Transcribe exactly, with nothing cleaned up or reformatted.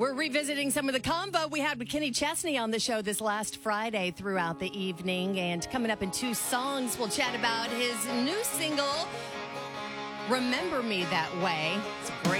We're revisiting some of the combo we had with Kenny Chesney on the show this last Friday throughout the evening. And coming up in two songs, we'll chat about his new single, Remember Me That Way. It's a great